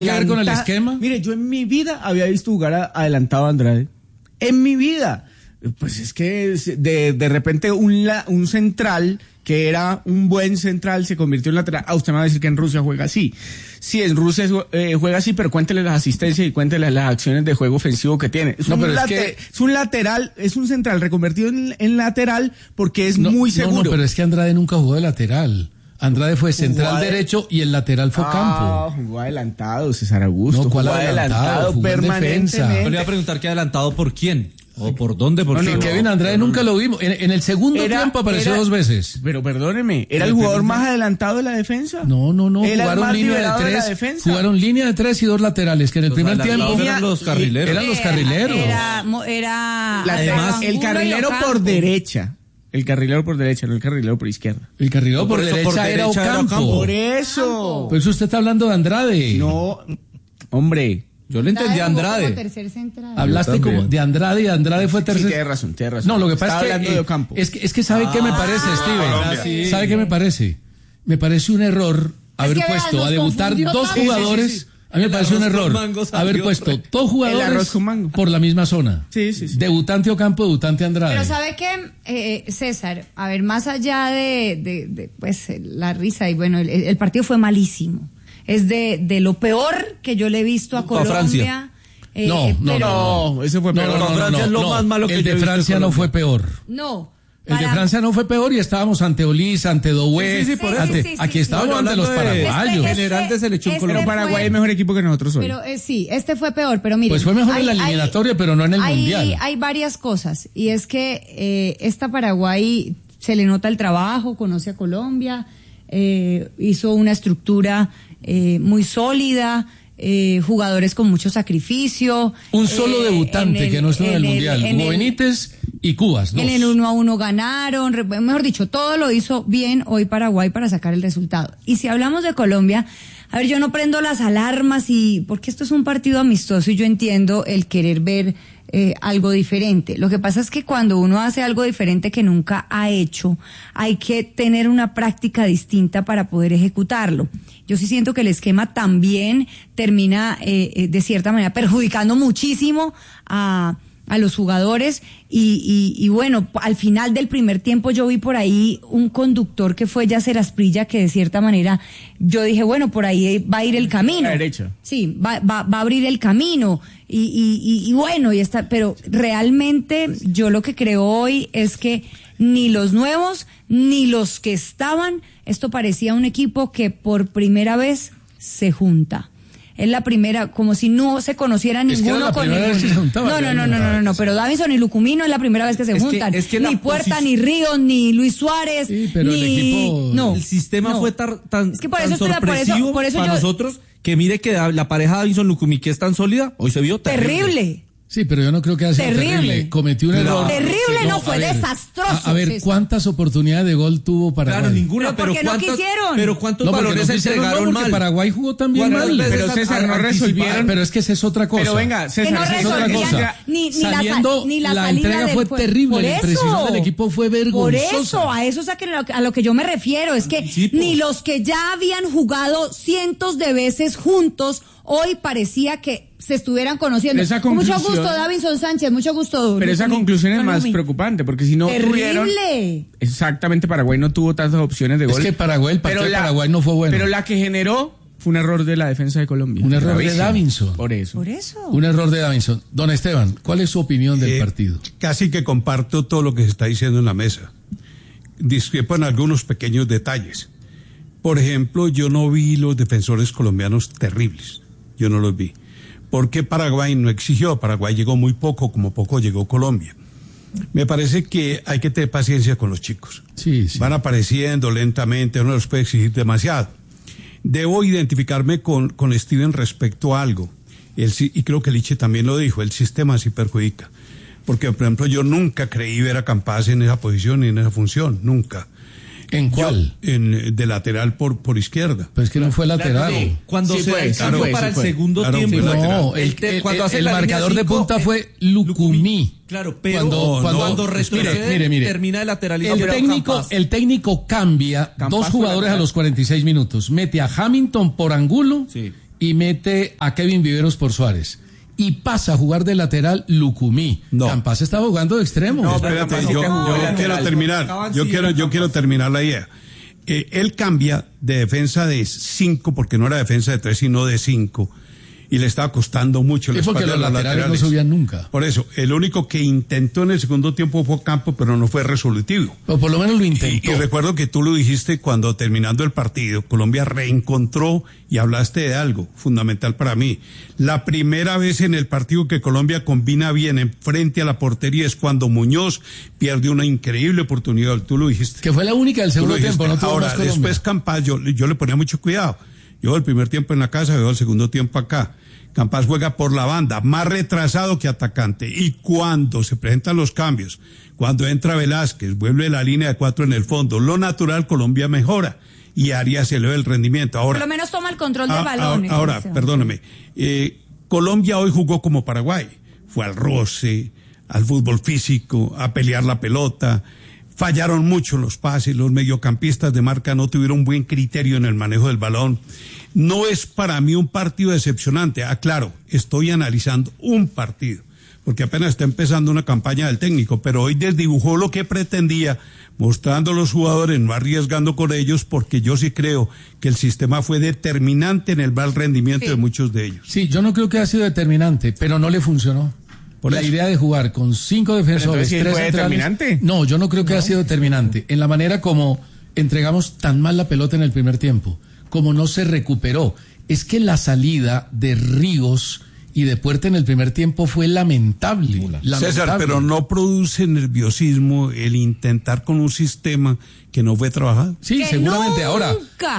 ¿Qué ver con el esquema? Mire, yo en mi vida había visto jugar adelantado a Andrade. En mi vida. Pues es que de repente un central que era un buen central se convirtió en lateral. Usted me va a decir que en Rusia juega así. Sí, en Rusia juega así, pero cuéntele las asistencias y cuéntele las acciones de juego ofensivo que tiene. Es un lateral, es un central reconvertido en lateral porque es muy seguro. No, pero es que Andrade nunca jugó de lateral. Andrade fue central derecho y el lateral fue campo. Jugó adelantado, César Augusto. No, ¿cuál adelantado? Permanentemente. Yo le iba a preguntar que adelantado por quién. ¿O por dónde? Porque Kevin Andrade nunca lo vimos. En el segundo tiempo apareció 2 veces. Pero perdóneme, ¿era el jugador más adelantado de la defensa? No. Jugaron línea de 3. Jugaron línea de 3 y 2 laterales, que en el primer tiempo eran los carrileros. Eran los carrileros. Además, el carrilero por derecha. El carrilero por derecha, no el carrilero por izquierda. El carrilero por derecha era Ocampo. Por eso. Pues usted está hablando de Andrade. No, hombre. Yo le entendí a Andrade. Hablaste como de Andrade y Andrade fue tercer. Sí, tienes razón. No, lo que pasa es que ¿sabe qué me parece, Steven? ¿Sabe qué me parece? Me parece un error haber puesto a debutar 2 jugadores. A mí me parece un error haber puesto 2 jugadores por la misma zona. Sí. Debutante Ocampo, debutante Andrade. Pero ¿sabe qué, César? A ver, más allá de pues la risa y bueno, el partido fue malísimo. Es de lo peor que yo le he visto a Colombia. No, ese fue peor. Francia es lo más malo que el de Francia no fue peor. No. El de Francia no fue peor y estábamos ante Olís, ante Doué. Aquí estábamos ante los paraguayos. General se le echó un color. Pero Paraguay es mejor equipo que nosotros hoy. Pero sí, este fue peor, pero mire. Pues fue mejor en la eliminatoria, pero no en el mundial. Hay varias cosas y es que esta Paraguay se le nota el trabajo, conoce a Colombia, hizo una estructura muy sólida. Jugadores con mucho sacrificio. Un solo debutante que no estuvo en el mundial. Hugo Benítez y Cubas. En el 1-1 ganaron. Mejor dicho, todo lo hizo bien hoy Paraguay para sacar el resultado. Y si hablamos de Colombia, a ver, yo no prendo las alarmas porque esto es un partido amistoso y yo entiendo el querer ver algo diferente. Lo que pasa es que cuando uno hace algo diferente que nunca ha hecho, hay que tener una práctica distinta para poder ejecutarlo. Yo sí siento que el esquema también termina de cierta manera perjudicando muchísimo a los jugadores y bueno, al final del primer tiempo yo vi por ahí un conductor que fue Yacer Asprilla que de cierta manera yo dije, bueno, por ahí va a ir el camino. A la derecha. Sí, va a abrir el camino y bueno, pero realmente yo lo que creo hoy es que ni los nuevos ni los que estaban, esto parecía un equipo que por primera vez se junta. Es la primera, como si no se conociera ninguno con ninguno. No, pero Davinson y Lucumino es la primera vez que se juntan. Ni Puerta, ni Ríos, ni Luis Suárez, pero ni... el equipo... El sistema fue tan es que por eso sorpresivo por eso para nosotros, que mire que la pareja Davinson-Lucumí, que es tan sólida, hoy se vio terrible. Sí, pero yo no creo que haya sido terrible. Cometió un error. Terrible no, fue desastroso. A ver, ¿cuántas oportunidades de gol tuvo Paraguay? Claro, ninguna, pero ¿por qué no quisieron? Pero ¿cuántos balones se entregaron mal? Paraguay jugó también mal. Pero César, no resolvieron. Pero es que esa es otra cosa. Pero venga, César, es otra cosa. Ni la entrega fue terrible, la impresión del equipo fue vergonzosa. Por eso, a eso es a lo que yo me refiero. Es que ni los que ya habían jugado cientos de veces juntos, hoy parecía que se estuvieran conociendo. Mucho gusto, Davinson Sánchez, mucho gusto. Pero esa conclusión es más preocupante, porque si no tuvieron... Exactamente, Paraguay no tuvo tantas opciones de gol. Es que el partido de Paraguay no fue bueno. Pero la que generó fue un error de la defensa de Colombia. Un error de Davinson. Por eso. Un error de Davinson. Don Esteban, ¿cuál es su opinión del partido? Casi que comparto todo lo que se está diciendo en la mesa. Discrepo en algunos pequeños detalles. Por ejemplo, yo no vi los defensores colombianos terribles. Yo no los vi. ¿Por qué Paraguay no exigió? Paraguay llegó muy poco, como poco llegó Colombia. Me parece que hay que tener paciencia con los chicos. Sí. Van apareciendo lentamente, uno los puede exigir demasiado. Debo identificarme con Steven respecto a algo. Y creo que Liche también lo dijo, el sistema sí perjudica. Porque, por ejemplo, yo nunca creí ver a Campas en esa posición y en esa función, nunca. ¿En cuál? De lateral por izquierda. Pues que no fue lateral. Claro, cuando se fue para el segundo tiempo. No, el marcador de punta fue Lucumí. Claro, pero cuando retrocede, mire, termina de lateral. El técnico cambia Campas 2 jugadores a los 46 minutos. Mete a Hamilton por Angulo y mete a Kevin Viveros por Suárez. Y pasa a jugar de lateral Lucumí. No. Campas estaba jugando de extremo. No, espérate, yo quiero terminar. Yo quiero terminar la idea. Él cambia de defensa de 5, porque no era defensa de 3, sino de 5. Y le estaba costando mucho. Es porque los laterales no subían nunca. Por eso, el único que intentó en el segundo tiempo fue Campo, pero no fue resolutivo. O por lo menos lo intentó. Y recuerdo que tú lo dijiste cuando terminando el partido, Colombia reencontró y hablaste de algo fundamental para mí. La primera vez en el partido que Colombia combina bien en frente a la portería es cuando Muñoz pierde una increíble oportunidad. Tú lo dijiste. Que fue la única del segundo tiempo, no tuvo Ahora, más Colombia. después Campas, yo le ponía mucho cuidado. Yo el primer tiempo en la casa, veo el segundo tiempo acá. Campas juega por la banda, más retrasado que atacante. Y cuando se presentan los cambios, cuando entra Velázquez, vuelve la línea de 4 en el fondo, lo natural, Colombia mejora. Y Arias eleva el rendimiento. Ahora, por lo menos toma el control del balón. Ahora, perdóneme. Colombia hoy jugó como Paraguay. Fue al roce, al fútbol físico, a pelear la pelota. Fallaron mucho los pases, los mediocampistas de marca no tuvieron buen criterio en el manejo del balón. No es para mí un partido decepcionante. Claro, estoy analizando un partido, porque apenas está empezando una campaña del técnico, pero hoy desdibujó lo que pretendía, mostrando a los jugadores, no arriesgando con ellos, porque yo sí creo que el sistema fue determinante en el mal rendimiento de muchos de ellos. Sí, yo no creo que haya sido determinante, pero no le funcionó. Por la idea de jugar con 5 defensores, 3 ¿fue determinante? No, yo no creo que haya sido determinante. En la manera como entregamos tan mal la pelota en el primer tiempo, como no se recuperó. Es que la salida de Ríos y de Puerta en el primer tiempo fue lamentable. César, pero no produce nerviosismo el intentar con un sistema que no fue trabajado. Sí, seguramente. Ahora,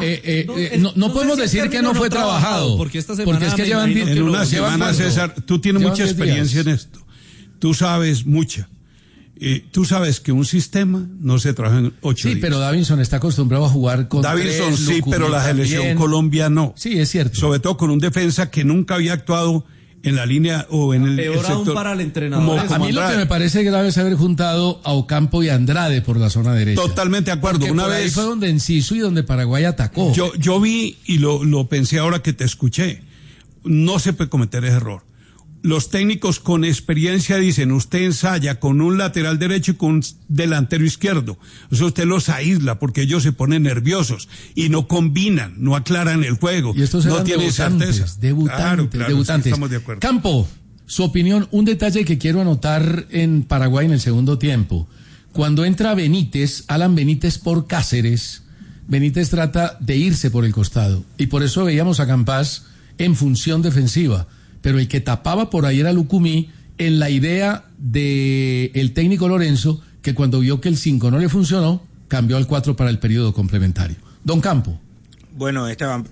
no podemos decir que no fue trabajado, porque esta semana es que llevan en una semana, César, tú tienes mucha experiencia en esto. Tú sabes mucha. Tú sabes que un sistema no se trabaja en 8 días. Sí, pero Davinson está acostumbrado a jugar con Davinson sí, pero la selección Colombia no. Sí, es cierto. Sobre todo con un defensa que nunca había actuado en la línea o en el sector. Aún para el entrenador. A mí lo que me parece grave es haber juntado a Ocampo y a Andrade por la zona derecha. Totalmente de acuerdo. Porque una vez ahí fue donde Enciso y donde Paraguay atacó. Yo vi y lo pensé ahora que te escuché. No se puede cometer ese error. Los técnicos con experiencia dicen, usted ensaya con un lateral derecho y con un delantero izquierdo. O sea, usted los aísla porque ellos se ponen nerviosos y no combinan, no aclaran el juego. Y estos no tienen certeza. Debutantes. Sí, estamos de acuerdo. Campo, su opinión, un detalle que quiero anotar en Paraguay en el segundo tiempo. Cuando entra Benítez, Alan Benítez por Cáceres, Benítez trata de irse por el costado. Y por eso veíamos a Campas en función defensiva. Pero el que tapaba por ahí era Lucumí, en la idea del técnico Lorenzo, que cuando vio que el 5 no le funcionó, cambió al 4 para el periodo complementario. Don Campo. Bueno, Esteban,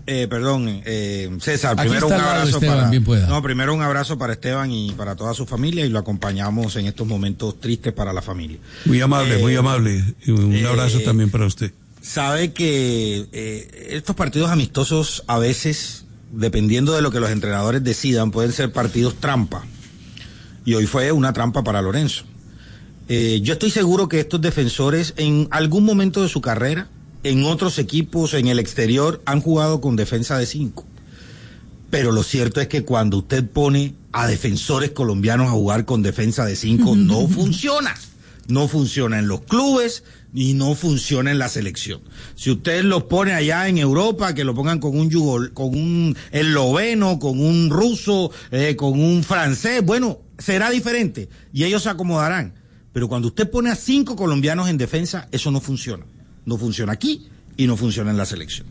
César, Aquí primero un abrazo Esteban, primero un abrazo para Esteban y para toda su familia, y lo acompañamos en estos momentos tristes para la familia. Muy amable. Y un abrazo también para usted. Sabe que estos partidos amistosos a veces, dependiendo de lo que los entrenadores decidan, pueden ser partidos trampa. Y hoy fue una trampa para Lorenzo. Yo estoy seguro que estos defensores en algún momento de su carrera, en otros equipos, en el exterior, han jugado con defensa de 5. Pero lo cierto es que cuando usted pone a defensores colombianos a jugar con defensa de 5, no funciona. No funciona en los clubes y no funciona en la selección. Si usted los pone allá en Europa, que lo pongan con un esloveno, con un ruso, con un francés, bueno, será diferente y ellos se acomodarán. Pero cuando usted pone a 5 colombianos en defensa, eso no funciona. No funciona aquí y no funciona en la selección.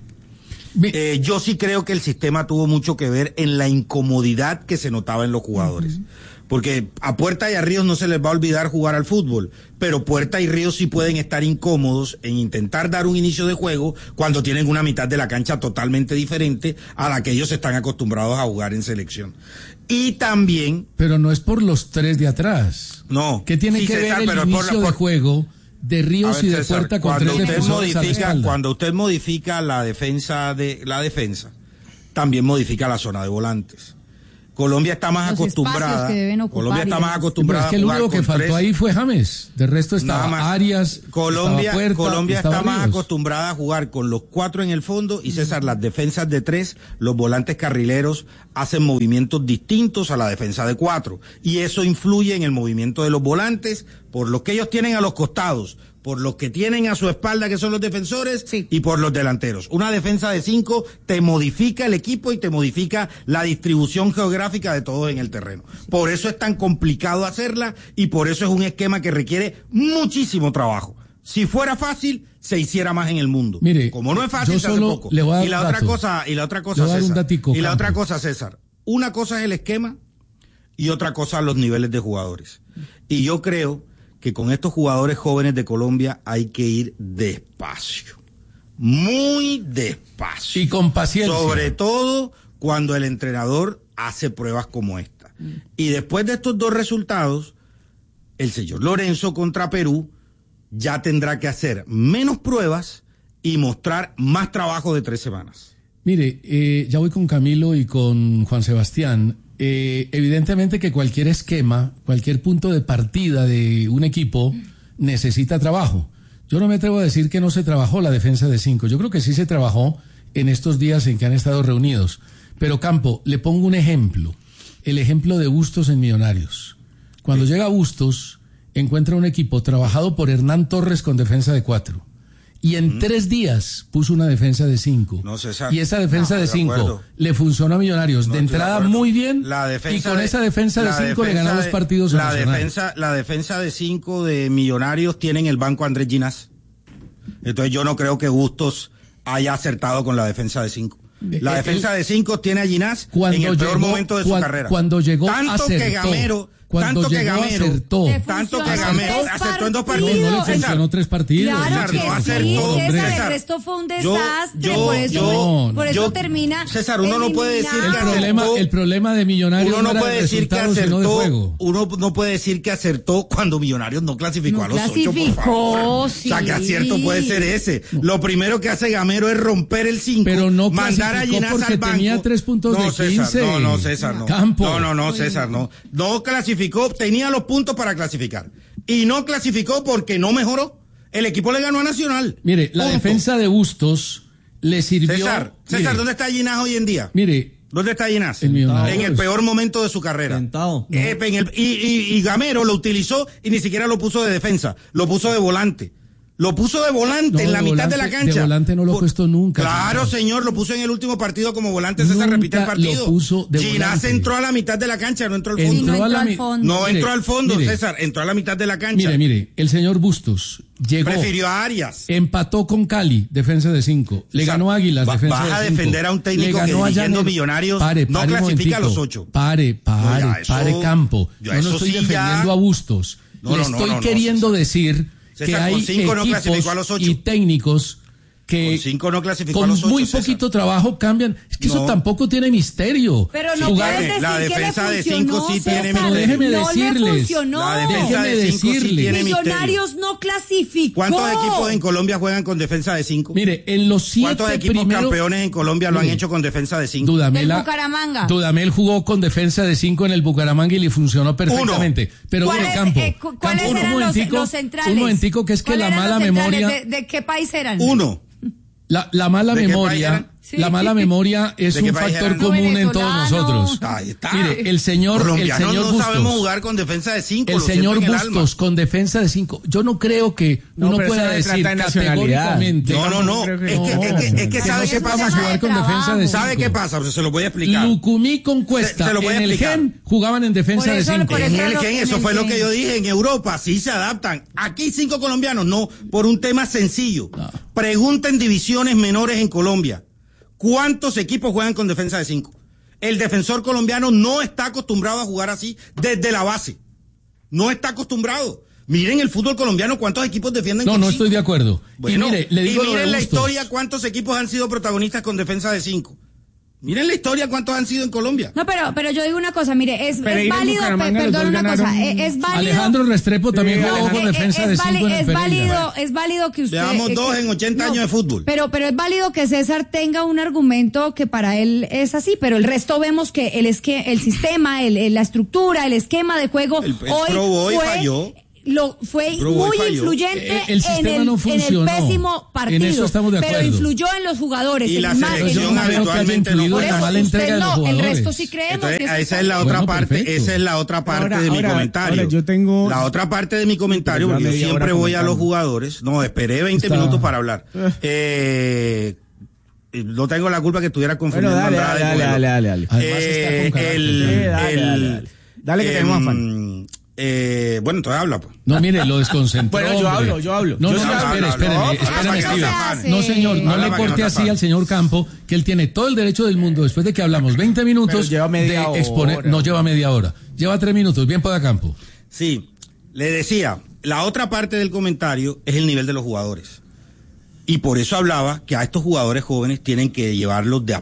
Yo sí creo que el sistema tuvo mucho que ver en la incomodidad que se notaba en los jugadores. Porque a Puerta y a Ríos no se les va a olvidar jugar al fútbol, pero Puerta y Ríos sí pueden estar incómodos en intentar dar un inicio de juego cuando tienen una mitad de la cancha totalmente diferente a la que ellos están acostumbrados a jugar en selección. Y también... Pero no es por los 3 de atrás. No. ¿Qué tiene que ver el inicio de juego de Ríos y de Puerta con 3 defensores a la espalda? Cuando usted modifica la defensa, también modifica la zona de volantes. Colombia está más acostumbrada. Colombia está más acostumbrada. Es que el único que faltó ahí fue James. De resto estaba Arias. Colombia está más Ríos. acostumbrada a jugar con los 4 en el fondo y César, las defensas de 3, los volantes carrileros hacen movimientos distintos a la defensa de 4 y eso influye en el movimiento de los volantes por los que ellos tienen a los costados, por los que tienen a su espalda, que son los defensores, y por los delanteros. Una defensa de 5 te modifica el equipo y te modifica la distribución geográfica de todos en el terreno. Por eso es tan complicado hacerla y por eso es un esquema que requiere muchísimo trabajo. Si fuera fácil, se hiciera más en el mundo. Mire, como no es fácil, se hace poco. Y la otra cosa, César, una cosa es el esquema y otra cosa los niveles de jugadores. Y yo creo que con estos jugadores jóvenes de Colombia hay que ir despacio, muy despacio. Y con paciencia. Sobre todo cuando el entrenador hace pruebas como esta. Y después de estos 2 resultados, el señor Lorenzo contra Perú ya tendrá que hacer menos pruebas y mostrar más trabajo de 3 semanas. Mire, ya voy con Camilo y con Juan Sebastián. Evidentemente que cualquier esquema, cualquier punto de partida de un equipo necesita trabajo. Yo no me atrevo a decir que no se trabajó la defensa de 5. Yo creo que sí se trabajó en estos días en que han estado reunidos. Pero Campo, le pongo un ejemplo. El ejemplo de Bustos en Millonarios. Cuando llega Bustos, encuentra un equipo trabajado por Hernán Torres con defensa de 4. Y en 3 días puso una defensa de 5. No, César, y esa defensa de 5 le funcionó a Millonarios. De entrada muy bien. Y con esa defensa de 5 le ganó los partidos. La defensa de 5 de Millonarios tiene en el banco a Andrés Ginás. Entonces yo no creo que Bustos haya acertado con la defensa de 5. La defensa de 5 tiene a Ginás en el peor momento de su carrera. Cuando llegó tanto que Gamero acertó en 2 partidos. No le funcionó 3 partidos. Claro que acertó. César, el resto fue un desastre. Por eso termina. César, uno no puede decir que acertó. El problema de Millonarios uno no puede decir que acertó. Uno no puede decir que acertó cuando Millonarios no clasificó a los 8, por favor. Sí. O sea, que acierto puede ser ese. Lo primero que hace Gamero es romper el 5, pero no mandar a Ginás al banco. Tenía 3 puntos de 15. No, César, no. Campo. No, César, no. No clasificó, tenía los puntos para clasificar. Y no clasificó porque no mejoró. El equipo le ganó a Nacional. Mire, la defensa de Bustos le sirvió. César, ¿dónde está Ginás hoy en día? Mire. ¿Dónde está Ginás? En el peor momento de su carrera. Sentado. Y Gamero lo utilizó y ni siquiera lo puso de defensa, lo puso de volante. Lo puso de volante en la mitad de la cancha. De volante no lo ha puesto nunca. Claro, señor, lo puso en el último partido como volante. César repite el partido. Lo puso de Ginás volante. entró a la mitad de la cancha, no entró al fondo. No entró al fondo, César, entró a la mitad de la cancha. Mire, el señor Bustos llegó. Prefirió a Arias. Empató con Cali, defensa de 5. Le ganó a Águilas, defensa de 5. Vas a defender a un técnico que dirigiendo Millonarios no clasifica a los 8. Pare, Campo. Yo no estoy defendiendo a Bustos. Le estoy queriendo decir que hay equipos y técnicos que con muy poquito trabajo cambian. Es que eso tampoco tiene misterio. Pero no puedes decir la defensa de 5 sí tiene misterio. Déjeme decirles. La defensa de 5 sí tiene Millonarios no clasificó. ¿Cuántos equipos en Colombia juegan con defensa de 5? Mire, en los 7 ¿cuántos equipos campeones en Colombia lo han hecho con defensa de 5? Bucaramanga. Dudamel jugó con defensa de 5 en el Bucaramanga y le funcionó perfectamente. Pero mire, Campo, ¿cuáles eran los centrales? Un momentico que es que la mala memoria. ¿De qué país eran? La mala memoria. La mala memoria es un factor común en todos nosotros. Ahí está. Mire, el señor no Bustos, sabemos jugar con defensa de 5. El señor Bustos con defensa de 5. Yo no creo que uno pueda decir categóricamente. No. Es que ¿sabe qué pasa? Jugar con defensa de 5. ¿Sabe qué pasa? O sea, se lo voy a explicar. Lucumí con Cuesta en el GEN jugaban en defensa de 5. En el GEN, eso fue lo que yo dije. En Europa sí se adaptan. Aquí 5 colombianos no, por un tema sencillo. Pregunta en divisiones menores en Colombia. ¿Cuántos equipos juegan con defensa de 5? El defensor colombiano no está acostumbrado a jugar así desde la base. No está acostumbrado. Miren el fútbol colombiano, ¿cuántos equipos defienden con 5? No estoy de acuerdo. Bueno, y mire, le digo miren la historia, ¿cuántos equipos han sido protagonistas con defensa de 5? Miren la historia, cuántos han sido en Colombia. No, pero yo digo una cosa, mire, es válido, perdón una cosa, es válido. Alejandro Restrepo también jugó por defensa de 5 en el Pereira. Es válido que usted... Llevamos 2 en 80 años de fútbol. Pero es válido que César tenga un argumento que para él es así, pero el resto vemos que el sistema, la estructura, el esquema de juego hoy falló. Fue muy influyente el sistema no funcionó. En el pésimo partido, en eso estamos de acuerdo. Pero influyó en los jugadores. Y la selección habitualmente no fue la mala entrega de los jugadores. El resto sí creemos. Entonces, esa es la otra parte. Esa es la otra parte de mi comentario. Ahora yo tengo la otra parte de mi comentario, porque yo siempre voy a los jugadores. No, esperé 20 minutos para hablar. No tengo la culpa que estuviera confundiendo. Bueno, dale. Dale que tenemos afán. Bueno, entonces habla, pues. No, mire, lo desconcentró. Bueno, yo hablo. No, espéreme, Steve. No, señor, no le corte así al señor Campo, que él tiene todo el derecho del mundo, después de que hablamos 20 minutos, lleva media de exponer. hora. No lleva media hora, lleva 3 minutos. Bien pueda Campo. Sí, le decía, la otra parte del comentario es el nivel de los jugadores. Y por eso hablaba que a estos jugadores jóvenes tienen que llevarlos de a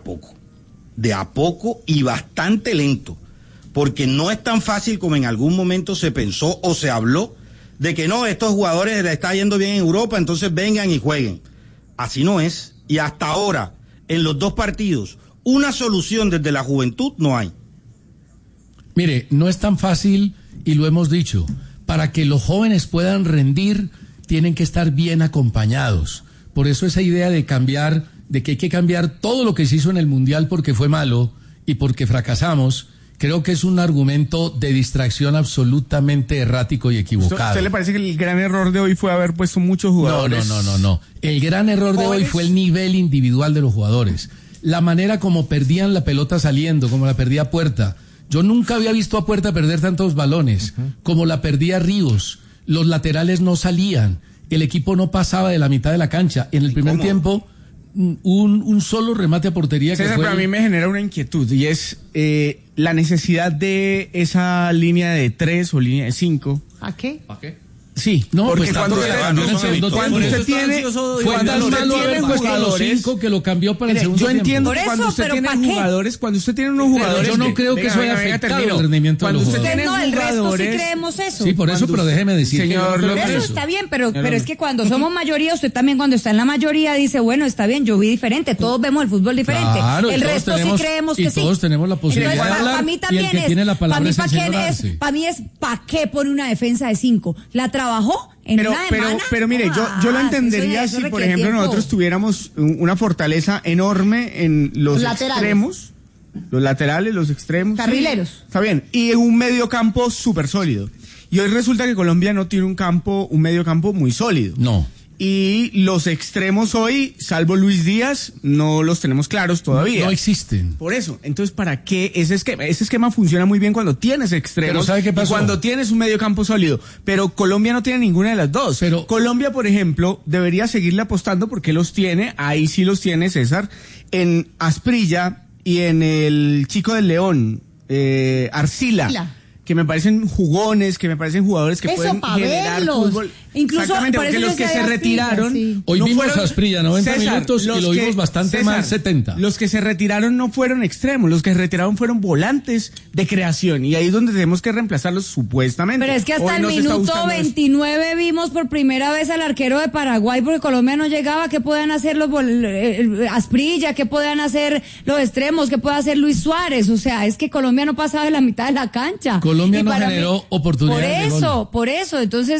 poco y bastante lento. Porque no es tan fácil como en algún momento se pensó o se habló de que no, estos jugadores les está yendo bien en Europa, entonces vengan y jueguen. Así no es. Y hasta ahora, en los 2 partidos, una solución desde la juventud no hay. Mire, no es tan fácil y lo hemos dicho. Para que los jóvenes puedan rendir, tienen que estar bien acompañados. Por eso esa idea de cambiar, de que hay que cambiar todo lo que se hizo en el Mundial porque fue malo y porque fracasamos, creo que es un argumento de distracción absolutamente errático y equivocado. ¿A usted le parece que el gran error de hoy fue haber puesto muchos jugadores? No. El gran error de hoy fue el nivel individual de los jugadores. La manera como perdían la pelota saliendo, como la perdía Puerta. Yo nunca había visto a Puerta perder tantos balones, como la perdía Ríos. Los laterales no salían. El equipo no pasaba de la mitad de la cancha. En el primer tiempo... Un solo remate a portería. César, que fue... pero a mí me genera una inquietud y es la necesidad de esa línea de 3 o línea de 5. ¿A qué? Sí, no, porque pues cuando usted tiene jugadores que lo cambió para el segundo tiempo. Yo entiendo que cuando usted tiene jugadores, cuando usted tiene unos jugadores, yo no creo que eso haya afectado el rendimiento de los jugadores. No, el resto sí creemos eso. Sí, por eso, pero déjeme decir, señor, eso está bien, pero es que cuando somos mayoría, usted también cuando está en la mayoría dice, bueno, está bien, yo vi diferente, todos vemos el fútbol diferente. Claro, el resto sí creemos que sí. Y todos tenemos la posibilidad de hablar. Para mí también para mí es ¿para qué pone una defensa de 5? ¿La trabajó? Pero mire, yo lo entendería si, por ejemplo, nosotros tuviéramos una fortaleza enorme en los extremos, los laterales, los extremos. Carrileros. Sí, está bien. Y en un medio campo súper sólido. Y hoy resulta que Colombia no tiene un medio campo muy sólido. No. Y los extremos hoy, salvo Luis Díaz, no los tenemos claros todavía. No existen. Por eso, entonces, ¿para qué ese esquema? Ese esquema funciona muy bien cuando tienes extremos. Pero ¿sabe qué pasó? Y cuando tienes un medio campo sólido. Pero Colombia no tiene ninguna de las dos. Pero Colombia, por ejemplo, debería seguirle apostando porque los tiene, ahí sí los tiene César, en Asprilla y en el Chico del León, Arcila. Que me parecen jugones, que me parecen jugadores que pueden generar fútbol. Incluso exactamente, porque los que se retiraron... Sí. Hoy vimos a Asprilla 90 minutos y lo vimos bastante mal 70. Los que se retiraron no fueron extremos, los que se retiraron fueron volantes de creación y ahí es donde tenemos que reemplazarlos supuestamente. Pero es que hasta el minuto 29 vimos por primera vez al arquero de Paraguay porque Colombia no llegaba. ¿Qué puedan hacer los Asprilla? ¿Qué puedan hacer los extremos? ¿Qué puede hacer Luis Suárez? O sea, es que Colombia no pasaba de la mitad de la cancha. Colombia no generó oportunidades. Por eso. Entonces,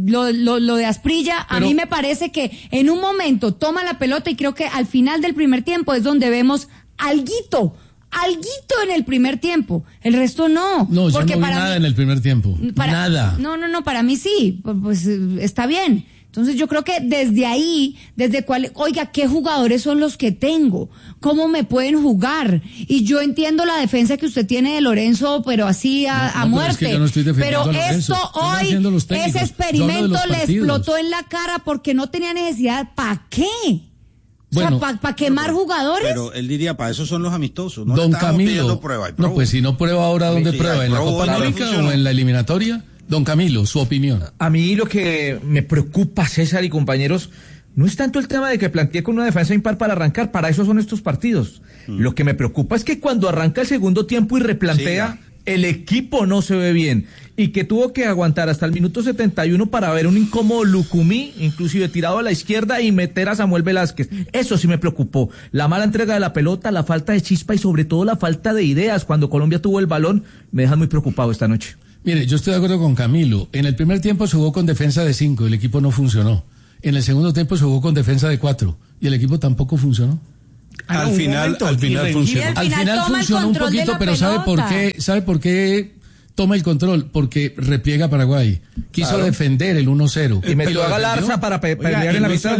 lo de Asprilla, a mí me parece que en un momento toma la pelota y creo que al final del primer tiempo es donde vemos alguito en el primer tiempo. El resto no. No, yo no vi nada en el primer tiempo. Nada. No, para mí sí. Pues está bien. Entonces yo creo que desde ahí, oiga, ¿qué jugadores son los que tengo? ¿Cómo me pueden jugar? Y yo entiendo la defensa que usted tiene de Lorenzo, pero así a muerte. Es que yo no estoy defendiendo a Lorenzo. Esto hoy, ese experimento le explotó en la cara porque no tenía necesidad. ¿Para qué? Bueno, o sea, ¿para quemar jugadores? Pero él diría, para eso son los amistosos. No Don Camilo, no, pues si no prueba ahora, ¿dónde prueba? ¿En la Copa América o en la eliminatoria? Don Camilo, su opinión. A mí lo que me preocupa, César y compañeros, No es tanto el tema de que plantee con una defensa impar para arrancar, para eso son estos partidos. Lo que me preocupa es que cuando arranca el segundo tiempo y replantea, el equipo no se ve bien. Y que tuvo que aguantar hasta el minuto 71 para ver un incómodo Lucumí, inclusive tirado a la izquierda, y meter a Samuel Velázquez. Eso sí me preocupó. La mala entrega de la pelota, la falta de chispa y sobre todo la falta de ideas. Cuando Colombia tuvo el balón, me dejan muy preocupado esta noche. Mire, yo estoy de acuerdo con Camilo. En el primer tiempo se jugó con defensa de 5, el equipo no funcionó. En el segundo tiempo se jugó con defensa de 4 y el equipo tampoco funcionó. Al final funcionó. Al final funcionó un poquito, pero ¿sabe por qué toma el control? Porque repliega Paraguay. Quiso defender el 1-0. Y metió a Galarza para pelear en la mitad.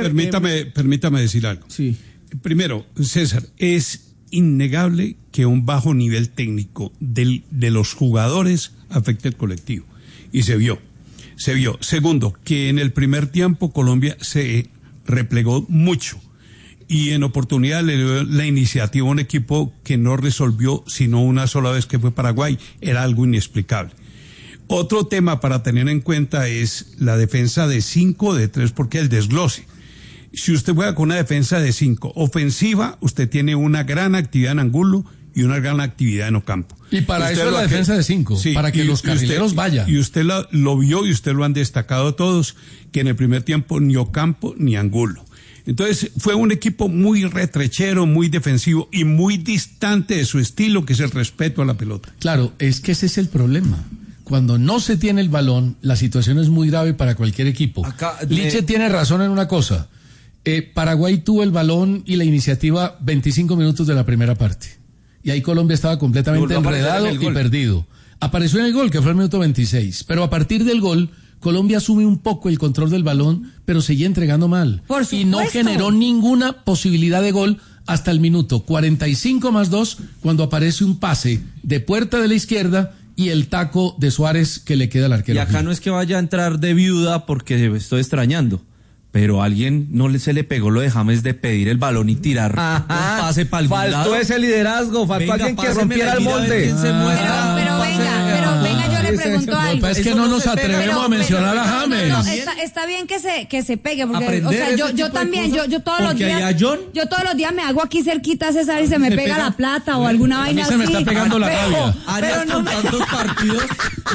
Permítame decir algo. Sí. Primero, César, es innegable que un bajo nivel técnico de los jugadores afecte el colectivo. Y se vio. Segundo, que en el primer tiempo Colombia se replegó mucho y en oportunidad le dio la iniciativa a un equipo que no resolvió sino una sola vez, que fue Paraguay. Era algo inexplicable. Otro tema para tener en cuenta es la defensa de 5, de 3, porque el desglose. Si usted juega con una defensa de 5 ofensiva, usted tiene una gran actividad en Angulo y una gran actividad en Ocampo. Y para eso es la defensa de 5, para que los carrileros vayan. Y usted lo vio y usted lo han destacado todos, que en el primer tiempo ni Ocampo ni Angulo. Entonces fue un equipo muy retrechero, muy defensivo y muy distante de su estilo, que es el respeto a la pelota. Claro, es que ese es el problema. Cuando no se tiene el balón, la situación es muy grave para cualquier equipo. Liche tiene razón en una cosa. Paraguay tuvo el balón y la iniciativa 25 minutos de la primera parte. Y ahí Colombia estaba completamente enredado y perdido. Apareció en el gol, que fue el minuto 26. Pero a partir del gol, Colombia asume un poco el control del balón, pero seguía entregando mal. Y no generó ninguna posibilidad de gol hasta el minuto 45+2, cuando aparece un pase de puerta de la izquierda y el taco de Suárez que le queda al arquero. Y acá no es que vaya a entrar de viuda porque estoy extrañando. Pero a alguien se le pegó lo de James de pedir el balón y tirar un pase para algún lado. Faltó ese liderazgo, faltó alguien que rompiera el molde. Pero venga, yo le pregunto algo. Es que no nos atrevemos a mencionar a James. No, está bien que se pegue, porque, o sea, yo también, yo todos los días me hago aquí cerquita, César, y se me pega la plata o alguna vaina así. Se me está pegando la rabia. Arias con tantos partidos.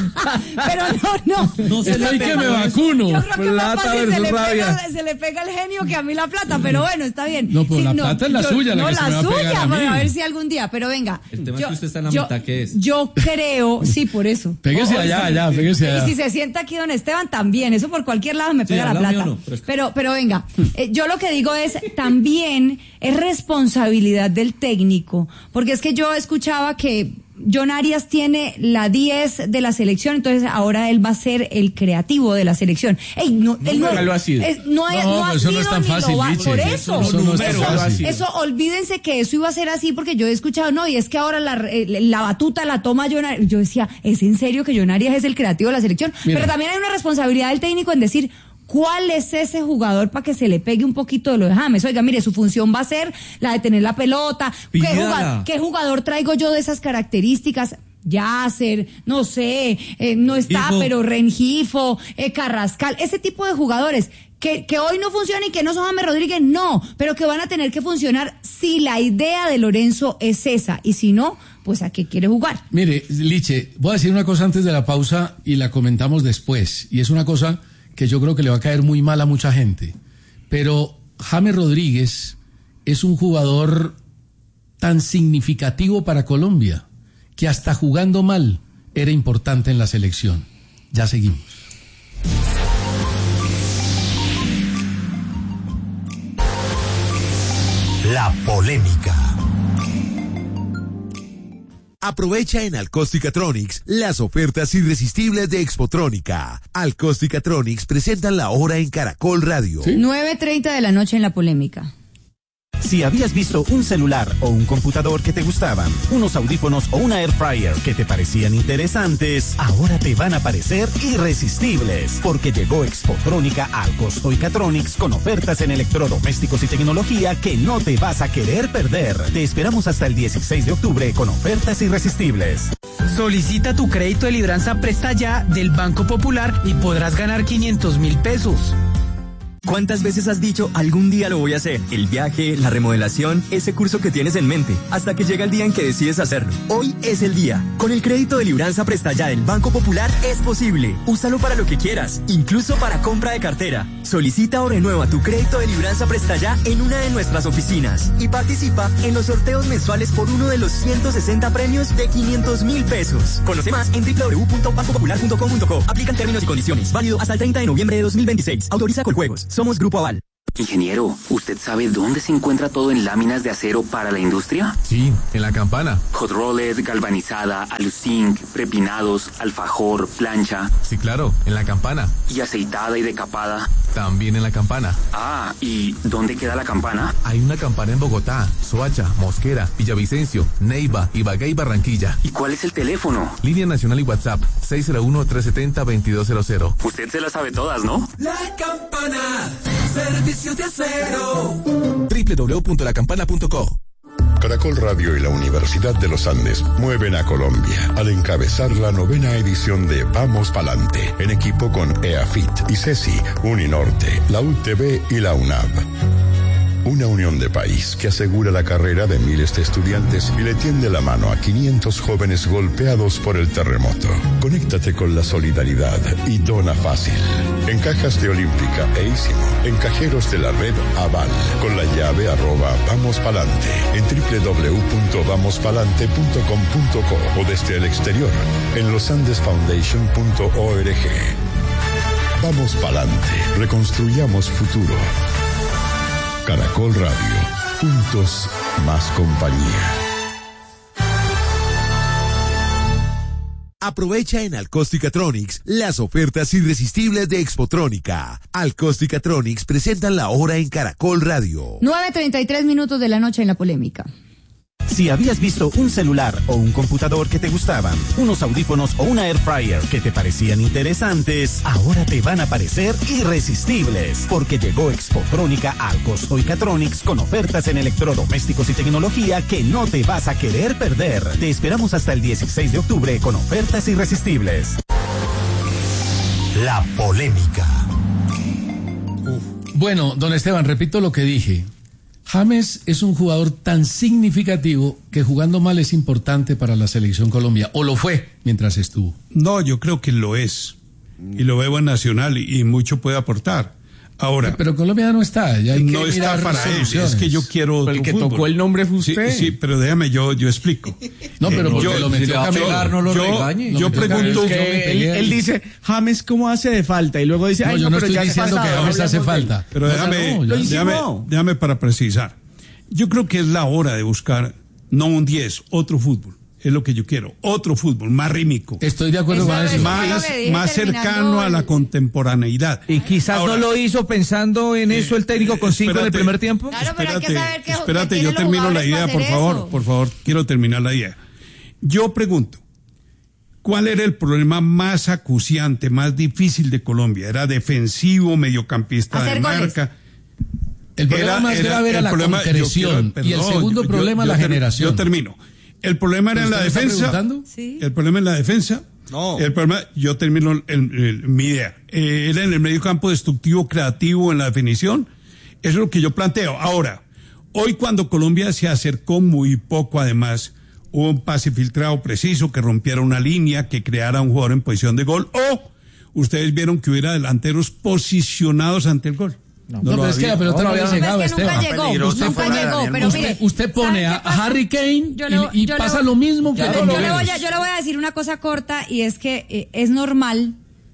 Pero no. No se le que me vacuno. Yo creo que plata versus rabia. Se le pega el genio que a mí la plata, pero bueno, está bien. No, pero la plata es la suya, la que se me va a pegar a mí. A ver si algún día, pero venga. El tema es que usted está en la mitad, ¿qué es? Yo creo, sí, por eso. Pégese allá. Y si se sienta aquí don Esteban, también, eso por cualquier lado me pega la plata. No, pero venga, yo lo que digo es, también es responsabilidad del técnico, porque es que yo escuchaba que John Arias tiene la 10 de la selección, entonces ahora él va a ser el creativo de la selección. Él no ha sido. No ha sido, no es tan fácil, por eso. Eso olvídense que eso iba a ser así, porque yo he escuchado, no, y es que ahora la batuta la toma John Arias. Yo decía, ¿es en serio que John Arias es el creativo de la selección? Mira. Pero también hay una responsabilidad del técnico en decir, ¿cuál es ese jugador para que se le pegue un poquito de lo de James? Oiga, mire, su función va a ser la de tener la pelota. ¿Qué jugador traigo yo de esas características? Yasser, no sé, no está, pero Rengifo, Carrascal, ese tipo de jugadores que hoy no funcionan y que no son James Rodríguez, no, pero que van a tener que funcionar si la idea de Lorenzo es esa, y si no, pues ¿a qué quiere jugar? Mire, Liche, voy a decir una cosa antes de la pausa y la comentamos después, y es una cosa que yo creo que le va a caer muy mal a mucha gente. Pero James Rodríguez es un jugador tan significativo para Colombia que hasta jugando mal era importante en la selección. Ya seguimos. La polémica. Aprovecha en Alcosticatronics las ofertas irresistibles de Expotrónica. Alcosticatronics presentan la hora en Caracol Radio. ¿Sí? 9:30 de la noche en La Polémica. Si habías visto un celular o un computador que te gustaban, unos audífonos o una air fryer que te parecían interesantes, ahora te van a parecer irresistibles, porque llegó Expotrónica al Alcosticatronics con ofertas en electrodomésticos y tecnología que no te vas a querer perder. Te esperamos hasta el 16 de octubre con ofertas irresistibles. Solicita tu crédito de libranza Presta Ya del Banco Popular y podrás ganar 500.000 pesos. ¿Cuántas veces has dicho, algún día lo voy a hacer? El viaje, la remodelación, ese curso que tienes en mente, hasta que llega el día en que decides hacerlo. Hoy es el día. Con el crédito de Libranza Presta Ya del Banco Popular es posible. Úsalo para lo que quieras, incluso para compra de cartera. Solicita o renueva tu crédito de Libranza Presta Ya en una de nuestras oficinas y participa en los sorteos mensuales por uno de los 160 premios de 500.000 pesos. Conoce más en www.bancopopular.com.co. Aplican términos y condiciones. Válido hasta el 30 de noviembre de 2026. Autoriza Coljuegos. Somos Grupo Aval. Ingeniero, ¿usted sabe dónde se encuentra todo en láminas de acero para la industria? Sí, en La Campana. Hot rolled, galvanizada, aluzinc, prepinados, alfajor, plancha. Sí, claro, en La Campana. ¿Y aceitada y decapada? También en La Campana. Ah, ¿y dónde queda La Campana? Hay una Campana en Bogotá, Soacha, Mosquera, Villavicencio, Neiva, Ibagué y Barranquilla. ¿Y cuál es el teléfono? Línea Nacional y WhatsApp, 601-370-2200. Usted se las sabe todas, ¿no? La Campana, servicios de acero. www.lacampana.co. Caracol Radio y la Universidad de los Andes mueven a Colombia al encabezar la 9ª edición de Vamos Palante, en equipo con EAFIT, ICESI, Uninorte, la UTB y la UNAV. Una unión de país que asegura la carrera de miles de estudiantes y le tiende la mano a 500 jóvenes golpeados por el terremoto. Conéctate con la solidaridad y dona fácil. En cajas de Olímpica e Ísimo, en cajeros de la red Aval, con la llave @vamospalante, en www.vamospalante.com.co o desde el exterior, en losandesfoundation.org. Vamos Palante, reconstruyamos futuro. Caracol Radio, juntos más compañía. Aprovecha en Alcosticatronics las ofertas irresistibles de Expotrónica. Alcosticatronics presentan la hora en Caracol Radio. 9:33 minutos de la noche en La Polémica. Si habías visto un celular o un computador que te gustaban, unos audífonos o una air fryer que te parecían interesantes, ahora te van a parecer irresistibles, porque llegó Expotrónica a Alcosticatronics con ofertas en electrodomésticos y tecnología que no te vas a querer perder. Te esperamos hasta el 16 de octubre con ofertas irresistibles. La Polémica. Bueno, don Esteban, repito lo que dije. James es un jugador tan significativo que jugando mal es importante para la selección Colombia, o lo fue mientras estuvo. No, yo creo que lo es, y lo veo en Nacional, y mucho puede aportar. Ahora, pero Colombia no está, ya hay que no está para él, es que yo quiero pero el que fútbol. Tocó el nombre fue usted. Sí, pero déjame, yo explico. No, pero porque lo metió a pegar, no lo regañe. Yo pregunto, él dice, James, ¿cómo hace de falta? Y luego dice, ay, no, pero ya diciendo que James hace falta. Pero déjame para precisar. Yo creo que es la hora de buscar, no un 10, otro fútbol. Es lo que yo quiero, otro fútbol, más rítmico. Estoy de acuerdo con eso. Más cercano a la contemporaneidad. Y quizás ahora, no lo hizo pensando en eso el técnico con 5 en el primer tiempo. Claro, pero hay que saber que espérate, yo termino la idea, por favor, quiero terminar la idea. Yo pregunto, ¿cuál era el problema más acuciante, más difícil de Colombia? ¿Era defensivo, mediocampista de marca? El problema más grave era la concreción, y el segundo problema la generación. Yo termino. ¿El problema era en la defensa? ¿Sí? ¿El problema en la defensa? No. El problema, yo termino mi idea. ¿Era en el medio campo destructivo, creativo, en la definición? Eso es lo que yo planteo. Ahora, hoy cuando Colombia se acercó muy poco, además, hubo un pase filtrado preciso que rompiera una línea, que creara un jugador en posición de gol, o ustedes vieron que hubiera delanteros posicionados ante el gol. No, pero es que la pelota no había llegado, Esteban. Nunca llegó, pero mire. Usted pone a Harry Kane y pasa lo mismo que con Novelos. Yo le voy a decir una cosa corta, y es que es normal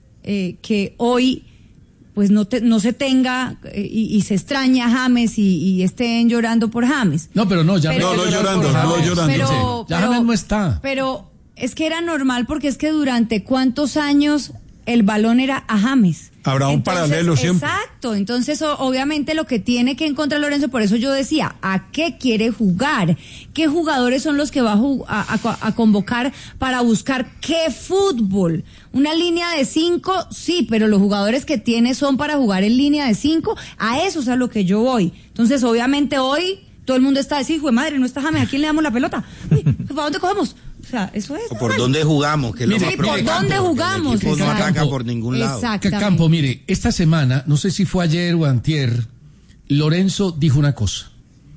que hoy pues no se tenga y se extraña a James y estén llorando por James. No, pero no, ya no llorando. Ya James no está. Pero es que era normal, porque es que durante cuántos años el balón era a James. Habrá un paralelo siempre. Exacto, entonces obviamente lo que tiene que encontrar Lorenzo, por eso yo decía, ¿a qué quiere jugar? ¿Qué jugadores son los que va a convocar para buscar qué fútbol? ¿Una línea de 5? Sí, pero los jugadores que tiene son para jugar en línea de 5, a eso es a lo que yo voy. Entonces obviamente hoy todo el mundo está diciendo, hijo de madre, no está James, ¿a quién le damos la pelota? ¿Para dónde cogemos? O sea, eso es. O por dónde jugamos, que es lo más por dónde jugamos. El equipo no ataca por ningún lado. Campo, mire, esta semana, no sé si fue ayer o antier, Lorenzo dijo una cosa.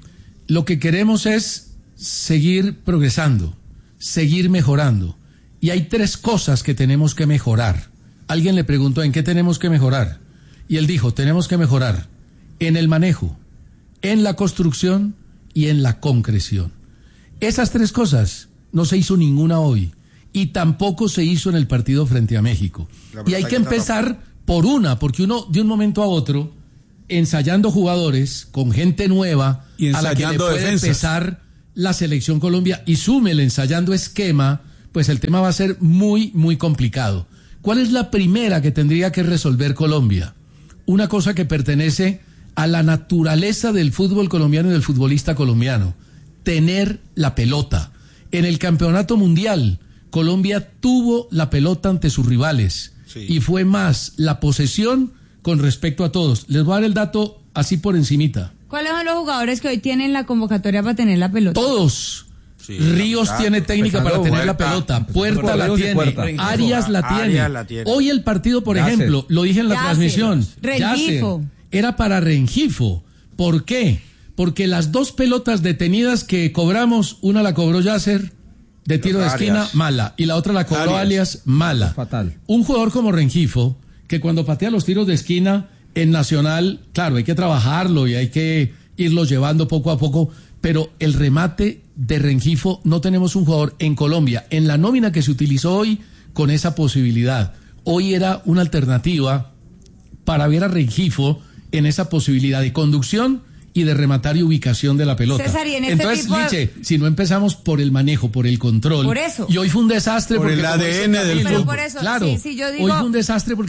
Lo que queremos es seguir progresando, seguir mejorando. Y hay 3 cosas que tenemos que mejorar. Alguien le preguntó en qué tenemos que mejorar. Y él dijo, tenemos que mejorar en el manejo, en la construcción y en la concreción. Esas 3 cosas no se hizo ninguna hoy. Y tampoco se hizo en el partido frente a México. Y hay que empezar por una, porque uno de un momento a otro, ensayando jugadores con gente nueva, y a la que le puede empezar la selección Colombia, y súmele ensayando esquema, pues el tema va a ser muy, muy complicado. ¿Cuál es la primera que tendría que resolver Colombia? Una cosa que pertenece a la naturaleza del fútbol colombiano y del futbolista colombiano: tener la pelota. En el campeonato mundial, Colombia tuvo la pelota ante sus rivales, y fue más la posesión con respecto a todos. Les voy a dar el dato así por encimita. ¿Cuáles son los jugadores que hoy tienen la convocatoria para tener la pelota? Todos. Ríos tiene técnica para tener la pelota, Puerta la tiene, Arias la tiene. Hoy el partido, por ejemplo, lo dije en la transmisión, Rengifo. Era para Rengifo. ¿Por qué? Porque las 2 pelotas detenidas que cobramos, una la cobró Yasser de tiro de esquina, mala, y la otra la cobró Arias, mala. Fatal. Un jugador como Rengifo, que cuando patea los tiros de esquina en Nacional, claro, hay que trabajarlo y hay que irlo llevando poco a poco, pero el remate de Rengifo, no tenemos un jugador en Colombia, en la nómina que se utilizó hoy, con esa posibilidad. Hoy era una alternativa para ver a Rengifo en esa posibilidad de conducción y de rematar y ubicación de la pelota. César, y en entonces, tipo Liche, si no empezamos por el manejo, por el control, por eso. Y hoy fue un desastre por porque el ADN del fútbol. Por eso, claro, sí, yo digo, hoy fue un desastre porque